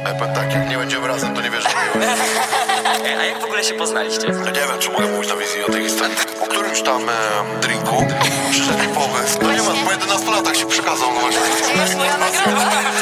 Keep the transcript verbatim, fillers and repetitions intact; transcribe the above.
Ja powiem tak, jak nie będziemy razem, to nie wierzę w miłość. A jak w ogóle się poznaliście? Ja nie wiem, czy mogę mówić na wizji o tej historii. Po którymś tam e, drinku przyszedł mi pomysł. No nie ma, po jedenastu latach się przekazał. No właśnie. Gdzie jest moja nagroda?